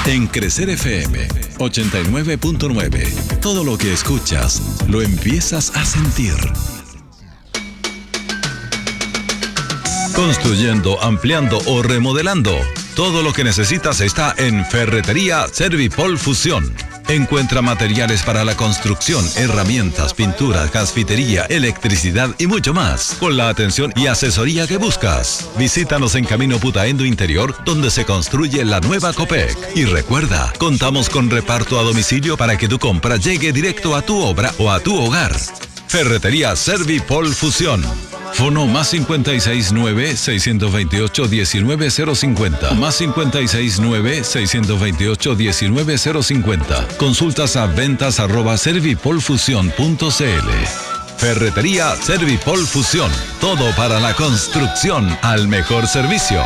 En Crecer FM 89.9, todo lo que escuchas lo empiezas a sentir. Construyendo, ampliando o remodelando. Todo lo que necesitas está en Ferretería Servipol Fusión. Encuentra materiales para la construcción, herramientas, pinturas, gasfitería, electricidad y mucho más, con la atención y asesoría que buscas. Visítanos en Camino Putaendo Interior, donde se construye la nueva Copec. Y recuerda, contamos con reparto a domicilio para que tu compra llegue directo a tu obra o a tu hogar. Ferretería Servipol Fusión. Fono más 569-628-19050. Más 569-628-19050. Consultas a ventas@servipolfusion.cl. Ferretería Servipol Fusión. Todo para la construcción al mejor servicio.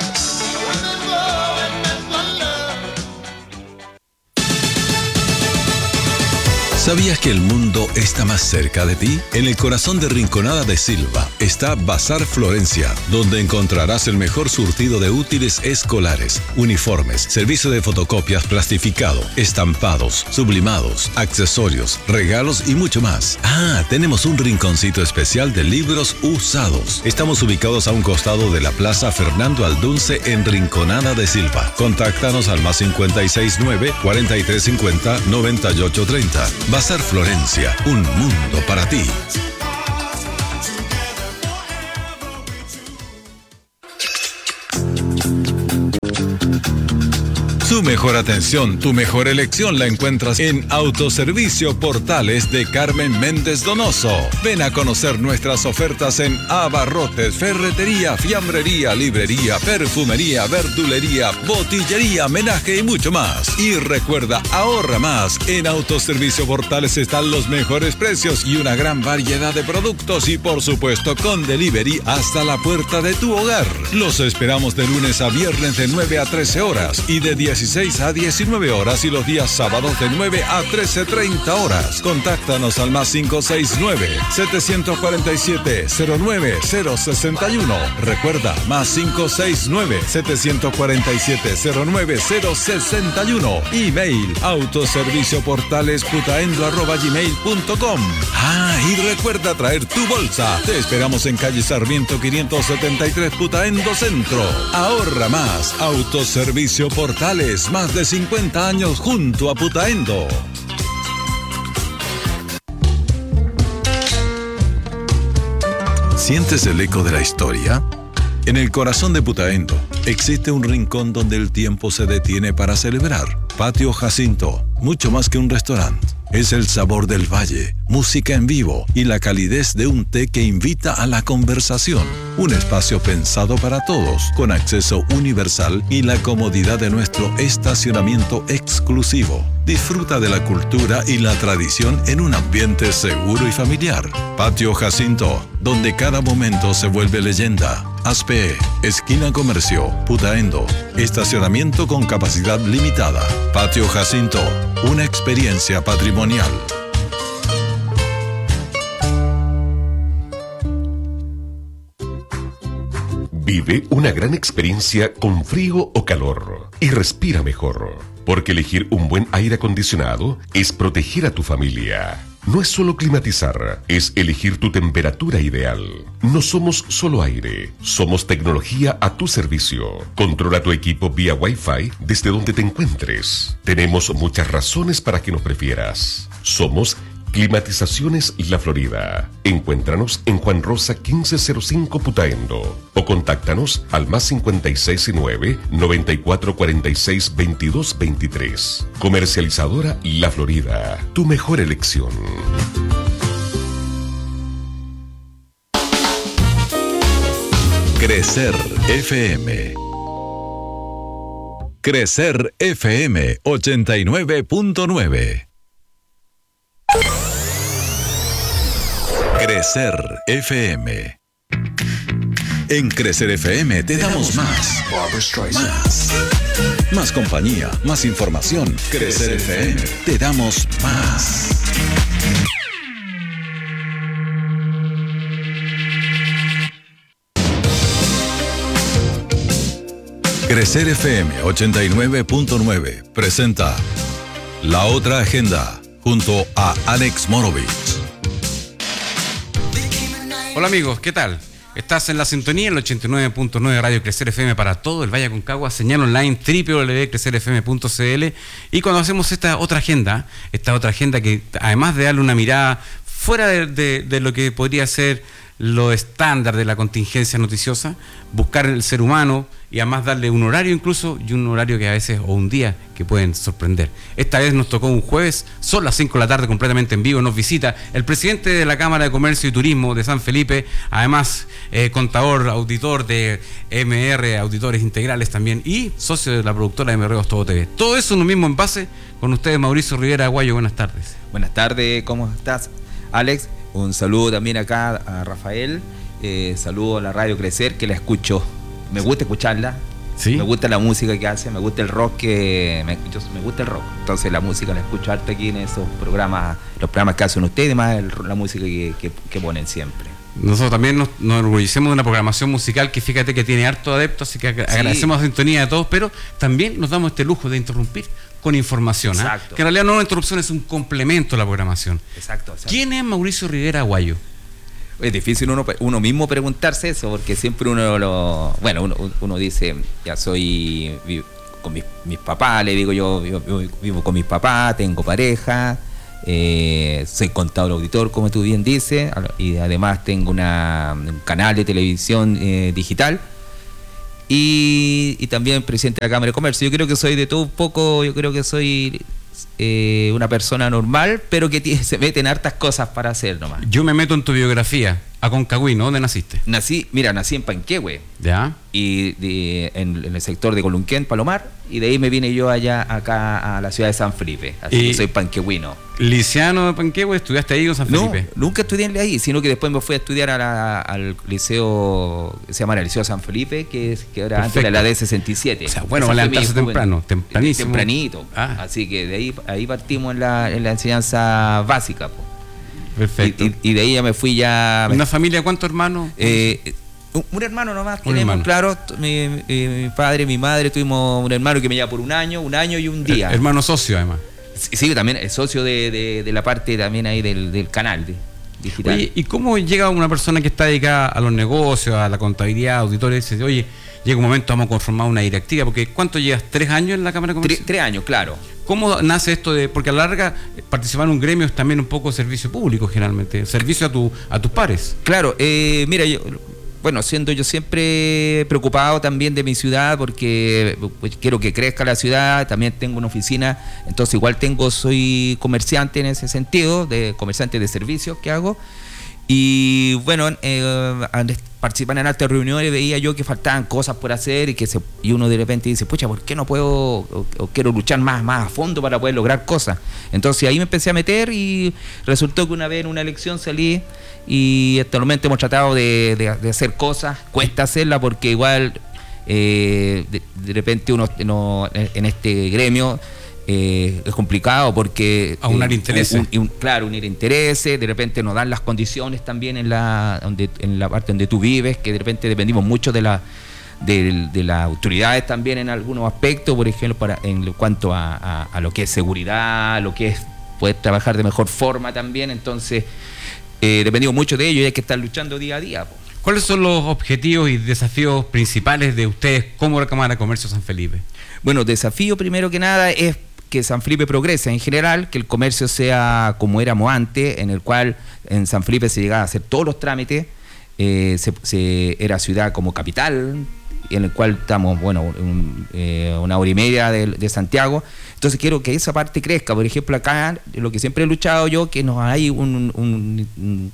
¿Sabías que el mundo está más cerca de ti? En el corazón de Rinconada de Silva está Bazar Florencia, donde encontrarás el mejor surtido de útiles escolares, uniformes, servicio de fotocopias plastificado, estampados, sublimados, accesorios, regalos y mucho más. Tenemos un rinconcito especial de libros usados. Estamos ubicados a un costado de la Plaza Fernando Aldunce en Rinconada de Silva. Contáctanos al más 569-4350-9830. Bazar Florencia, un mundo para ti. Tu mejor atención, tu mejor elección la encuentras en Autoservicio Portales de Carmen Méndez Donoso. Ven a conocer nuestras ofertas en abarrotes, ferretería, fiambrería, librería, perfumería, verdulería, botillería, menaje y mucho más. Y recuerda, ahorra más. En Autoservicio Portales están los mejores precios y una gran variedad de productos y por supuesto con delivery hasta la puerta de tu hogar. Los esperamos de lunes a viernes de 9 a 13 horas y de 16 a 19 horas y los días sábados de 9 a 13:30 horas. Contáctanos al más 569-747-09061. Recuerda, más 569-747-09061. Email autoservicioportalesputaendo@gmail.com. Y recuerda traer tu bolsa. Te esperamos en calle Sarmiento 573 Putaendo Centro. Ahorra más. Autoservicio Portales. Más de 50 años junto a Putaendo. ¿Sientes el eco de la historia? En el corazón de Putaendo existe un rincón donde el tiempo se detiene para celebrar. Patio Jacinto, mucho más que un restaurante. Es el sabor del valle, música en vivo y la calidez de un té que invita a la conversación. Un espacio pensado para todos, con acceso universal y la comodidad de nuestro estacionamiento exclusivo. Disfruta de la cultura y la tradición en un ambiente seguro y familiar. Patio Jacinto, donde cada momento se vuelve leyenda. Aspe, esquina Comercio, Putaendo. Estacionamiento con capacidad limitada. Patio Jacinto, una experiencia patrimonial. Vive una gran experiencia con frío o calor y respira mejor, porque elegir un buen aire acondicionado es proteger a tu familia. No es solo climatizar, es elegir tu temperatura ideal. No somos solo aire, somos tecnología a tu servicio. Controla tu equipo vía Wi-Fi desde donde te encuentres. Tenemos muchas razones para que nos prefieras. Somos Climatizaciones La Florida. Encuéntranos en Juan Rosa 1505 Putaendo o contáctanos al más 569-9446-2223. Comercializadora La Florida, tu mejor elección. Crecer FM. Crecer FM 89.9. Crecer FM. En Crecer FM te damos más. Más compañía, más información. Crecer FM, te damos más. Crecer FM 89.9 presenta La Otra Agenda junto a Alex Morovitz. Hola amigos, ¿qué tal? Estás en la sintonía, el 89.9 Radio Crecer FM para todo el Valle Aconcagua, señal online www.crecerfm.cl. Y cuando hacemos esta otra agenda que además de darle una mirada fuera de lo que podría ser lo estándar de la contingencia noticiosa, buscar el ser humano y además darle un horario incluso, y un horario que a veces, o un día, que pueden sorprender. Esta vez nos tocó un jueves, son las 5 de la tarde, completamente en vivo. Nos visita el presidente de la Cámara de Comercio y Turismo de San Felipe, además contador, auditor de MR, Auditores Integrales también, y socio de la productora MR Todo TV. Todo eso en un mismo envase, con ustedes Mauricio Rivera Aguayo. Buenas tardes. Buenas tardes, ¿cómo estás, Alex? Un saludo también acá a Rafael, saludo a la Radio Crecer, que la escucho, me gusta escucharla, ¿sí? Me gusta la música que hace, me gusta el rock, me gusta el rock, entonces la música la escucho harto aquí en esos programas, los programas que hacen ustedes, más la música que ponen siempre. Nosotros también nos enorgullecemos de una programación musical que fíjate que tiene harto adeptos, así que agradecemos la sintonía de todos, pero también nos damos este lujo de interrumpir con información, que en realidad no es una interrupción, es un complemento a la programación. Exacto. ¿Quién es Mauricio Rivera Aguayo? Es difícil uno mismo preguntarse eso, porque siempre uno dice, ya soy, con mis papás, le digo yo vivo con mis papás, tengo pareja, soy contador auditor, como tú bien dices, y además tengo un canal de televisión digital. Y también presidente de la Cámara de Comercio. Yo creo que soy de todo un poco, yo creo que soy una persona normal, pero que se mete en hartas cosas para hacer nomás. Yo me meto en tu biografía, Aconcagüino, ¿dónde naciste? Nací en Panquehue. ¿Ya? Y en el sector de Colunquén, Palomar, y de ahí me vine yo acá a la ciudad de San Felipe. Así que soy panquehuino. ¿Liceano de Panquehue? ¿Estudiaste ahí en San Felipe? No, nunca estudié ahí, sino que después me fui a estudiar al liceo, se llama el Liceo San Felipe, que era antes de la D67. O sea, bueno, va a levantarse tempranísimo. Tempranito. Así que de ahí partimos en la enseñanza básica, po. Perfecto. Y de ahí ya me fui ¿Una familia? ¿Cuántos hermanos? Un hermano nomás tenemos, claro. Mi padre, mi madre, tuvimos un hermano que me lleva por un año y un día. Hermano socio, además. Sí, también es socio de la parte también ahí del canal digital. Oye, ¿y cómo llega una persona que está dedicada a los negocios, a la contabilidad, auditores, y dice, oye, llega un momento, vamos a conformar una directiva? Porque ¿cuánto llevas? ¿3 años en la Cámara de Comercio? 3 años, claro. ¿Cómo nace esto porque a la larga participar en un gremio es también un poco servicio público generalmente, servicio a tus pares? Claro, mira, siendo yo siempre preocupado también de mi ciudad, porque quiero que crezca la ciudad, también tengo una oficina, entonces igual soy comerciante en ese sentido, comerciante de servicios que hago. Y bueno, al participar en altas reuniones veía yo que faltaban cosas por hacer y uno de repente dice, pucha, ¿por qué no puedo o quiero luchar más a fondo para poder lograr cosas? Entonces ahí me empecé a meter y resultó que una vez en una elección salí y actualmente hemos tratado de hacer cosas, cuesta hacerla porque igual de repente uno en este gremio es complicado porque aunar intereses, unir intereses, de repente nos dan las condiciones también en la parte donde tú vives, que de repente dependimos mucho de las autoridades también en algunos aspectos, por ejemplo en cuanto a lo que es seguridad, lo que es poder trabajar de mejor forma también, entonces dependimos mucho de ello y hay que estar luchando día a día. ¿Cuáles son los objetivos y desafíos principales de ustedes como la Cámara de Comercio San Felipe? Bueno, desafío primero que nada es que San Felipe progrese en general, que el comercio sea como éramos antes, en el cual en San Felipe se llegaba a hacer todos los trámites, era ciudad como capital, en el cual estamos, una hora y media de Santiago. Entonces quiero que esa parte crezca. Por ejemplo, acá, lo que siempre he luchado yo, que nos hay un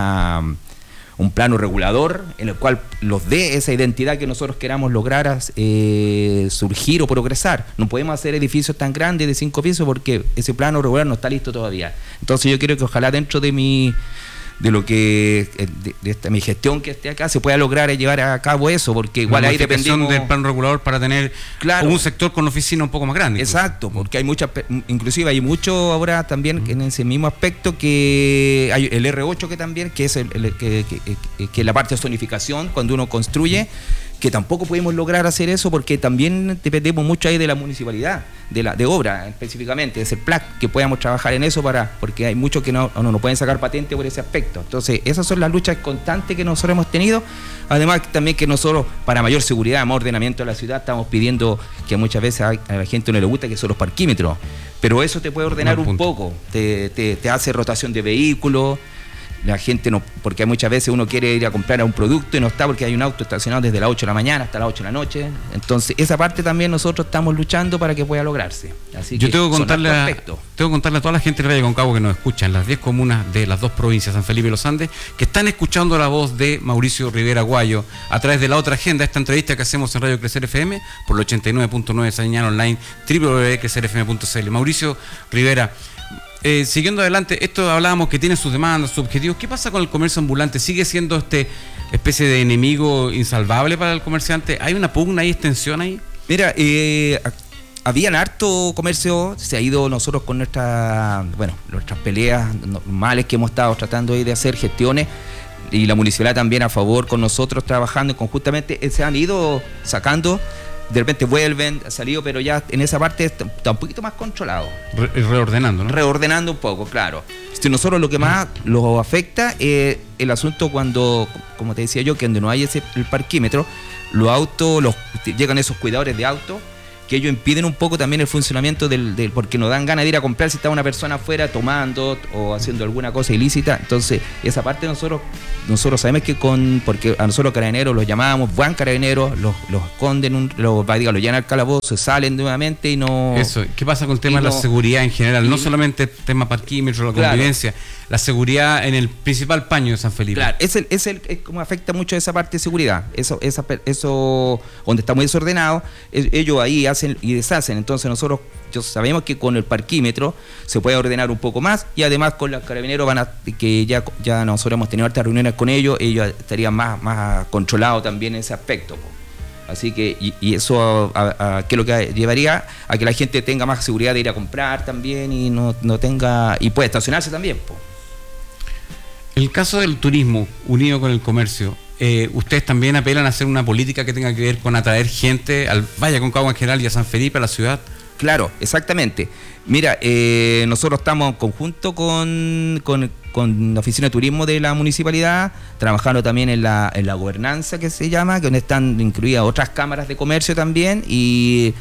plano regulador en el cual los dé esa identidad que nosotros queramos lograr surgir o progresar. No podemos hacer edificios tan grandes de 5 pisos porque ese plano regular no está listo todavía. Entonces yo quiero que ojalá dentro de mi gestión que esté acá se pueda lograr llevar a cabo eso, porque igual ahí dependemos del plan regulador para tener un sector con oficina un poco más grande. Exacto, porque hay inclusive hay mucho ahora también en ese mismo aspecto, que hay el R8 que también, que es que la parte de zonificación cuando uno construye, que tampoco podemos lograr hacer eso porque también dependemos mucho ahí de la municipalidad, de obra específicamente, es el PLAC, que podamos trabajar en eso porque hay muchos que no pueden sacar patente por ese aspecto. Entonces, esas son las luchas constantes que nosotros hemos tenido. Además, también que nosotros, para mayor seguridad, más ordenamiento de la ciudad, estamos pidiendo que muchas veces a la gente no le gusta que son los parquímetros, pero eso te puede ordenar un poco, te hace rotación de vehículos. La gente no, porque muchas veces uno quiere ir a comprar un producto y no está porque hay un auto estacionado desde las 8 de la mañana hasta las 8 de la noche. Entonces, esa parte también nosotros estamos luchando para que pueda lograrse. Así yo que tengo que contarle a toda la gente de Radio Concagua que nos escucha en las 10 comunas de las dos provincias, San Felipe y Los Andes, que están escuchando la voz de Mauricio Rivera Aguayo a través de La Otra Agenda, esta entrevista que hacemos en Radio Crecer FM por el 89.9, señal online www.crecerfm.cl. Mauricio Rivera, siguiendo adelante, esto hablábamos que tiene sus demandas, sus objetivos. ¿Qué pasa con el comercio ambulante? ¿Sigue siendo especie de enemigo insalvable para el comerciante? ¿Hay una pugna y extensión ahí? Mira, habían harto comercio, se ha ido nosotros con nuestras peleas normales que hemos estado tratando de hacer gestiones, y la municipalidad también a favor con nosotros trabajando conjuntamente, se han ido sacando. De repente vuelven, ha salido, pero ya en esa parte está un poquito más controlado. Reordenando, ¿no? Reordenando un poco, claro. Si nosotros lo que más los afecta es el asunto cuando, como te decía yo, que donde no hay el parquímetro, los autos, llegan esos cuidadores de autos, que ellos impiden un poco también el funcionamiento porque nos dan ganas de ir a comprar si está una persona afuera tomando o haciendo alguna cosa ilícita. Entonces, esa parte nosotros sabemos que porque a nosotros carabineros los llamamos, van carabineros, los esconden, los llevan al calabozo, salen nuevamente y no... Eso, ¿qué pasa con el tema de la seguridad en general? No solamente el tema parquímetro, la convivencia, la seguridad en el principal paño de San Felipe. Claro, es como afecta mucho esa parte de seguridad, eso donde está muy desordenado, ellos ahí hacen y deshacen. Entonces nosotros sabemos que con el parquímetro se puede ordenar un poco más, y además con los carabineros que ya nosotros hemos tenido hartas reuniones con ellos estarían más controlados también en ese aspecto. Así que, y eso que lo que llevaría a que la gente tenga más seguridad de ir a comprar también y no tenga, y puede estacionarse también. El caso del turismo unido con el comercio, ustedes también apelan a hacer una política que tenga que ver con atraer gente al Valle Aconcagua en general y a San Felipe, a la ciudad. Claro, exactamente. Mira, nosotros estamos en conjunto con la Oficina de Turismo de la Municipalidad, trabajando también en la gobernanza, que se llama, donde están incluidas otras cámaras de comercio también, y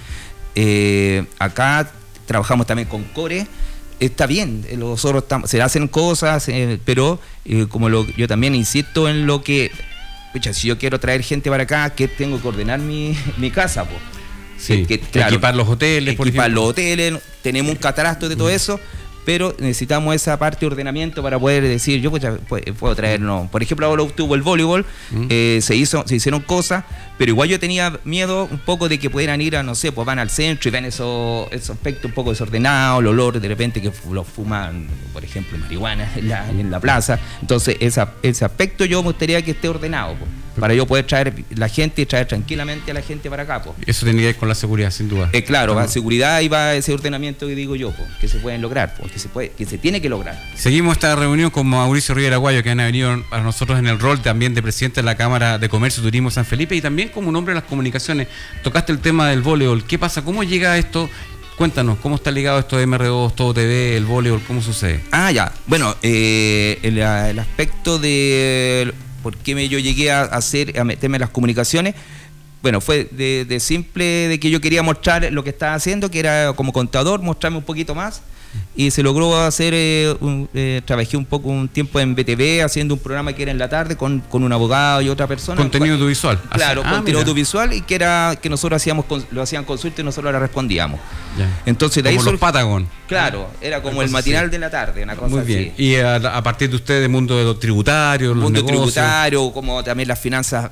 acá trabajamos también con CORE. Está bien, nosotros se hacen cosas, pero yo también insisto en lo que, si yo quiero traer gente para acá, que tengo que ordenar mi casa, pues. Sí, claro, equipar los hoteles, por ejemplo. Los hoteles, tenemos un catastro de todo eso, pero necesitamos esa parte de ordenamiento para poder decir, yo puedo traernos. Por ejemplo, ahora obtuvo el voleibol, se hicieron cosas, pero igual yo tenía miedo un poco de que pudieran ir van al centro y ven esos aspectos un poco desordenados, el olor de repente que los fuman, por ejemplo, marihuana en la plaza. Entonces, ese aspecto yo me gustaría que esté ordenado, para yo poder traer la gente y traer tranquilamente a la gente para acá. Eso tendría que ver con la seguridad, sin duda. Claro, va seguridad y va ese ordenamiento que digo yo, que se pueden lograr, que se tiene que lograr. Seguimos esta reunión con Mauricio Rivera Aguayo, que han venido a nosotros en el rol también de presidente de la Cámara de Comercio y Turismo San Felipe, y también como un hombre de las comunicaciones. Tocaste el tema del voleibol. ¿Qué pasa? ¿Cómo llega esto? Cuéntanos, ¿cómo está ligado esto de MR2, Todo TV, el voleibol? ¿Cómo sucede? Ya. Bueno, el aspecto de por qué yo llegué a meterme en las comunicaciones, bueno, fue de simple de que yo quería mostrar lo que estaba haciendo, que era como contador, mostrarme un poquito más, y se logró hacer, trabajé un tiempo en BTV haciendo un programa que era en la tarde con un abogado y otra persona. Contenido audiovisual. Claro, contenido audiovisual, y que nosotros lo hacían consulta y nosotros la respondíamos. Ya. Entonces de como ahí los Patagon. Claro, era como el matinal de la tarde, una cosa. Muy bien. Así. Y a partir de ustedes, mundo de los tributarios, los mundo negocios. Tributario, como también las finanzas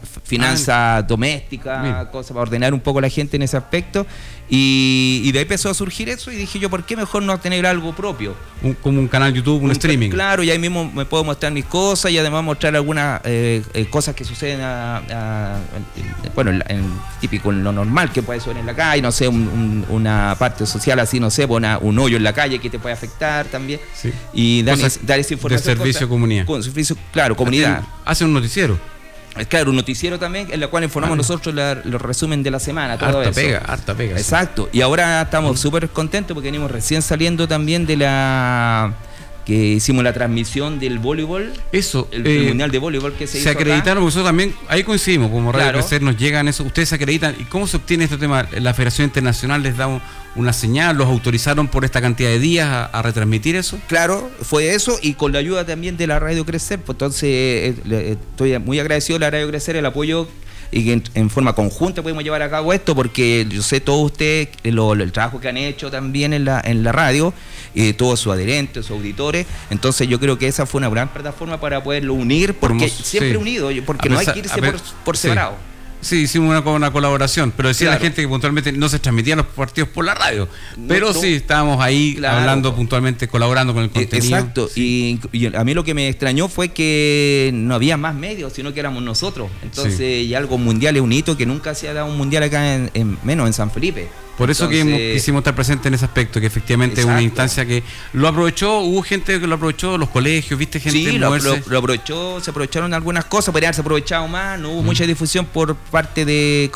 domésticas, cosas para ordenar un poco a la gente en ese aspecto. Y de ahí empezó a surgir eso, y dije yo, ¿por qué mejor no tener algo propio? Como un canal YouTube, un streaming. Claro, y ahí mismo me puedo mostrar mis cosas y además mostrar algunas cosas que suceden típico, en lo normal que puede suceder en la calle, no sé, una parte social así, no sé, un hoyo en la calle que te puede afectar también. Sí. Y dar esa información. De servicio a comunidad. Claro, comunidad. Hace un noticiero. Claro, un noticiero también, en la cual informamos nosotros los resumen de la semana, todo harta eso. Harta pega. Exacto. Sí. Y ahora estamos súper contentos porque venimos recién saliendo también de que hicimos la transmisión del voleibol. Eso. El mundial de voleibol que se hizo acreditaron, porque nosotros también, ahí coincidimos, como Radio claro. Crecer nos llegan eso, ustedes se acreditan. ¿Y cómo se obtiene este tema? ¿La Federación Internacional les da una señal? ¿Los autorizaron por esta cantidad de días a retransmitir eso? Claro, fue eso, y con la ayuda también de la Radio Crecer, pues entonces estoy muy agradecido a la Radio Crecer, el apoyo, y que en forma conjunta podemos llevar a cabo esto, porque yo sé todos ustedes el trabajo que han hecho también en la radio, todos sus adherentes, sus auditores. Entonces yo creo que esa fue una gran plataforma para poderlo unir, porque siempre unido, porque no hay que irse por separado. Sí, hicimos una colaboración, pero decía la gente que puntualmente no se transmitían los partidos por la radio, pero sí, estábamos ahí hablando puntualmente, colaborando con el contenido. Exacto, sí. Y a mí lo que me extrañó fue que no había más medios, sino que éramos nosotros. Entonces, y algo mundial es un hito que nunca se ha dado un mundial acá menos en San Felipe. Por eso que quisimos estar presentes en ese aspecto, que efectivamente es una instancia que lo aprovechó, hubo gente que lo aprovechó, los colegios, viste gente lo aprovechó, se aprovecharon algunas cosas, podrían haberse aprovechado más, no hubo mucha difusión por parte de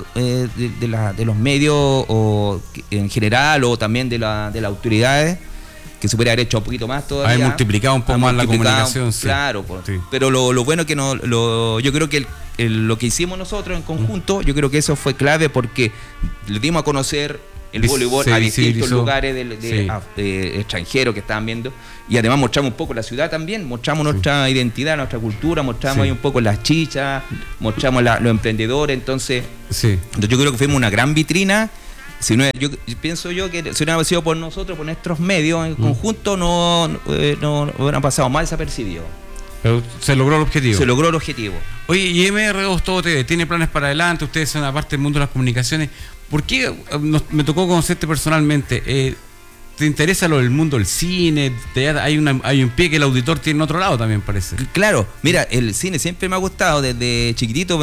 los medios o en general, o también de las autoridades, que se podría haber hecho un poquito más todavía. Hay multiplicado un poco más la comunicación. Claro, pero lo bueno que yo creo que lo que hicimos nosotros en conjunto, yo creo que eso fue clave, porque le dimos a conocer el voleibol a distintos lugares extranjeros que estaban viendo, y además mostramos un poco la ciudad también, mostramos nuestra identidad, nuestra cultura, mostramos ahí un poco las chichas, mostramos los emprendedores. Entonces yo creo que fuimos una gran vitrina. Pienso que si no hubiera sido por nosotros, por nuestros medios en conjunto, no hubieran pasado más desapercibidos. Pero se logró el objetivo. Se logró el objetivo. Oye, y MR2 Todo TV tiene planes para adelante, ustedes son una parte del mundo de las comunicaciones. ¿Por qué me tocó conocerte personalmente? ¿Te interesa lo del mundo del cine? Hay un pie que el auditor tiene en otro lado también, parece. Claro, mira, el cine siempre me ha gustado desde chiquitito.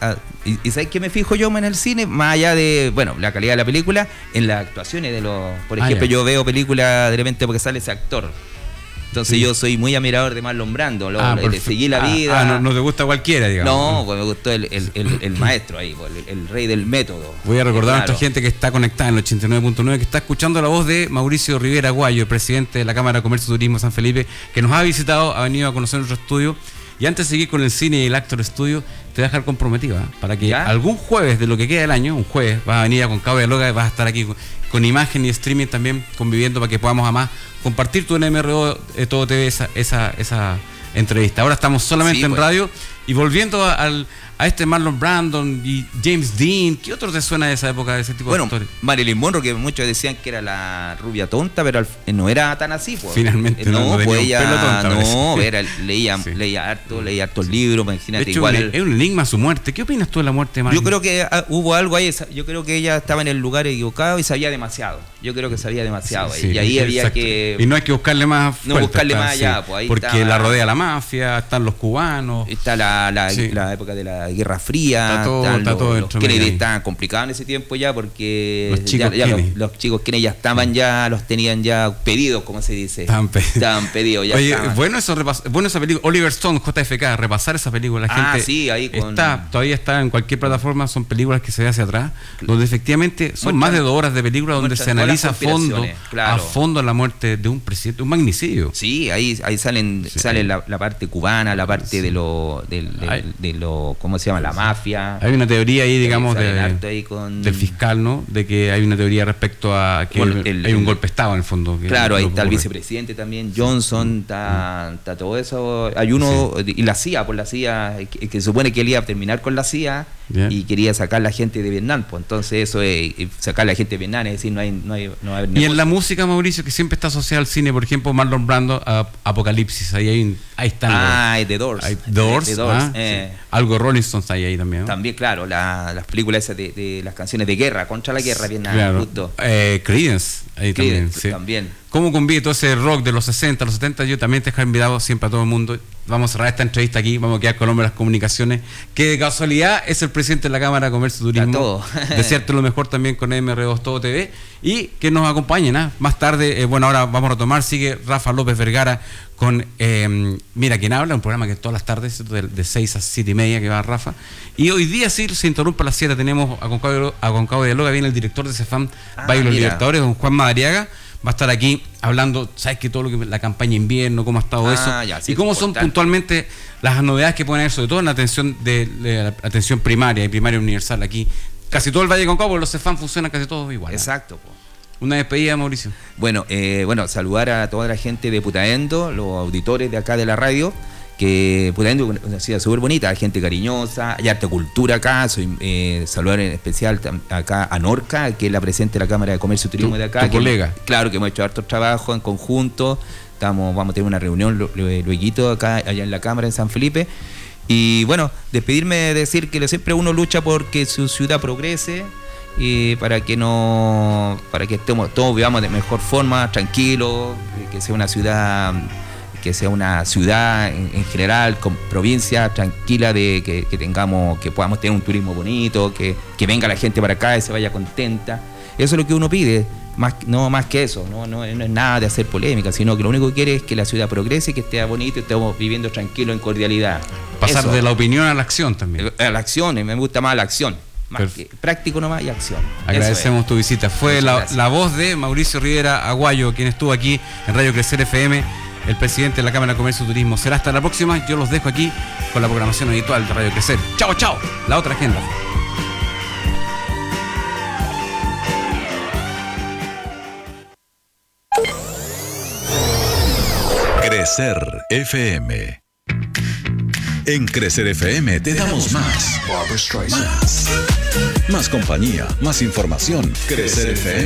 ¿Y sabes qué me fijo yo en el cine? Más allá de, la calidad de la película, en las actuaciones de los... Por ejemplo, yo veo películas de repente porque sale ese actor. Entonces yo soy muy admirador de Marlon Brando, le seguí la vida. No te gusta cualquiera, digamos. No, pues me gustó el maestro ahí, el rey del método. Voy a recordar a nuestra gente que está conectada en el 89.9, que está escuchando la voz de Mauricio Rivera Aguayo, el presidente de la Cámara de Comercio y Turismo San Felipe, que nos ha visitado, ha venido a conocer nuestro estudio. Y antes de seguir con el cine y el Actor Studio, te voy a dejar comprometida, para que algún jueves de lo que queda del año, un jueves, vas a venir a Concagua de Loca y vas a estar aquí con imagen y streaming también conviviendo, para que podamos además compartir tu MRO Todo TV esa entrevista. Ahora estamos solamente en radio, y volviendo a este Marlon Brandon y James Dean, ¿qué otro te suena de esa época, de ese tipo de historias? Marilyn Monroe, que muchos decían que era la rubia tonta, pero no era tan así, pues. Finalmente leía hartos libros, imagínate. De hecho, es un enigma su muerte. ¿Qué opinas tú de la muerte de Marilyn? Yo creo que hubo algo ahí, yo creo que ella estaba en el lugar equivocado y sabía demasiado. Yo creo que sabía demasiado. Y ahí había que... Y no hay que buscarle más fuerte, no buscarle más allá, pues ahí porque la rodea la mafia, están los cubanos. Está la época de la Guerra Fría, los Kennedy estaban complicados en ese tiempo ya, porque los chicos Kennedy ya estaban los tenían ya pedidos, como se dice. Estaban pedidos ya. Oye, bueno esa película, Oliver Stone, JFK, repasar esa película, la gente ahí todavía está en cualquier plataforma, son películas que se ve hacia atrás, donde efectivamente son más de 2 horas de película, donde se analiza a fondo la muerte de un presidente, un magnicidio. Sí, ahí sale la parte cubana, la parte de lo ¿cómo se llama? La mafia. Hay una teoría ahí, digamos, del fiscal, ¿no? De que hay una teoría respecto a que hay un golpe de Estado en el fondo. Claro, ahí está el vicepresidente también, Johnson, está todo eso. Hay uno, y la CIA, que supone que él iba a terminar con la CIA y quería sacar la gente de Vietnam, pues entonces eso es sacar la gente de Vietnam, es decir, no hay y en la música, Mauricio, que siempre está asociada al cine, por ejemplo, Marlon Brando, Apocalipsis, ahí están The Doors. Doors. Algo de Rolling Stones ahí también, ¿no? También, claro, las películas esas de las canciones de guerra, contra la guerra, Vietnam, claro. justo. Creedence, ahí también. También. cómo convive todo ese rock de los 60, los 70. Yo también te he invitado siempre a todo el mundo. Vamos a cerrar esta entrevista aquí, vamos a quedar con el hombre de las comunicaciones, que de casualidad es el presidente de la Cámara de Comercio y Turismo. Desearte lo mejor también con MR2 Todo TV y que nos acompañen, ¿eh? Más tarde, ahora vamos a retomar, sigue Rafa López Vergara con Mira Quién Habla, un programa que todas las tardes de 6 a 7 y media que va Rafa. Y hoy día sí se interrumpe a las 7, tenemos a Concagua Dialoga, viene el director de CEFAM Valle de los Libertadores, don Juan Madariaga. Va a estar aquí hablando, ¿sabes qué? Todo lo que la campaña invierno, cómo ha estado eso, ya, sí, y cómo son puntualmente las novedades que pueden haber, sobre todo en la atención de la atención primaria y primaria universal aquí. Casi todo el Valle de Concagua, porque los CEFAM funcionan casi todos igual. Exacto. ¿Eh? Una despedida, Mauricio. Bueno, saludar a toda la gente de Putaendo, los auditores de acá de la radio, que Putaendo es una ciudad súper bonita, hay gente cariñosa, hay arte cultura acá. Saludar en especial acá a Norca, que es la presidenta de la Cámara de Comercio y Turismo de acá. Tu colega. Claro, que hemos hecho hartos trabajos en conjunto. Vamos a tener una reunión luego acá, allá en la Cámara en San Felipe. Y bueno, despedirme, decir que siempre uno lucha porque su ciudad progrese, y para que todos vivamos de mejor forma, tranquilos, que sea una ciudad en general, con provincia tranquila, que podamos tener un turismo bonito, que venga la gente para acá y se vaya contenta. Eso es lo que uno pide, no más que eso, no es nada de hacer polémica, sino que lo único que quiere es que la ciudad progrese, que esté bonito y estemos viviendo tranquilo en cordialidad. Pasar de la opinión a la acción también. A la acción, me gusta más la acción. Más que práctico nomás y acción. Agradecemos tu visita. Fue la voz de Mauricio Rivera Aguayo, quien estuvo aquí en Radio Crecer FM, el presidente de la Cámara de Comercio y Turismo. Será hasta la próxima. Yo los dejo aquí con la programación habitual de Radio Crecer. Chao, chao. La otra agenda. Crecer FM. En Crecer FM te damos más. Más compañía, más información. Crecer FM.